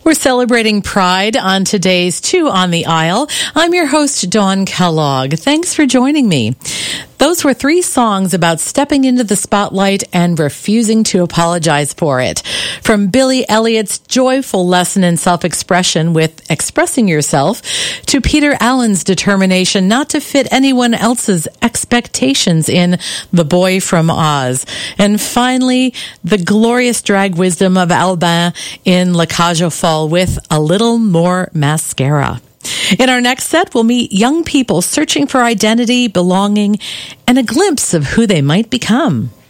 We're celebrating Pride on today's Two on the Aisle. I'm your host, Dawn Kellogg. Thanks for joining me. Those were three songs about stepping into the spotlight and refusing to apologize for it. From Billy Elliot's joyful lesson in self-expression with Expressing Yourself, to Peter Allen's determination not to fit anyone else's expectations in The Boy from Oz. And finally, the glorious drag wisdom of Albin in La Cage aux Folles with A Little More Mascara. In our next set, we'll meet young people searching for identity, belonging, and a glimpse of who they might become.